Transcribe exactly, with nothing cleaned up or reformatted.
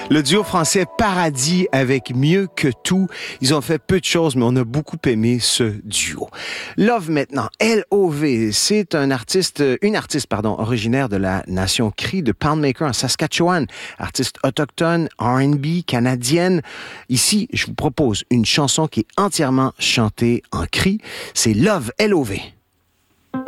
Le duo français Paradis avec Mieux que tout. Ils ont fait peu de choses, mais on a beaucoup aimé ce duo. Love maintenant, L O V, c'est un artiste, une artiste, pardon, originaire de la nation Cri de Poundmaker en Saskatchewan. Artiste autochtone, R and B, canadienne. Ici, je vous propose une chanson qui est entièrement chantée en Cri. C'est Love, L O V.